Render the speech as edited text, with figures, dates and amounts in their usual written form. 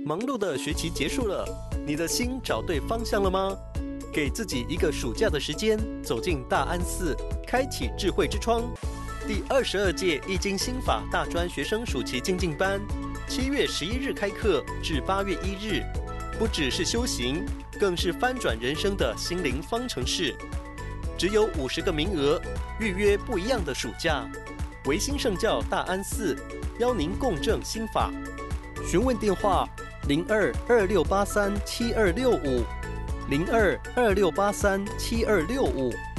忙碌的学期结束了，你的心找对方向了吗？给自己一个暑假的时间，走进大安寺，开启智慧之窗。第22届易经心法大专学生暑期精进班，7月11日开课至8月1日，不只是修行，更是翻转人生的心灵方程式。只有50个名额，预约不一样的暑假。维新圣教大安寺邀您共振心法。询问电话：02-2683-7265，02-2683-7265。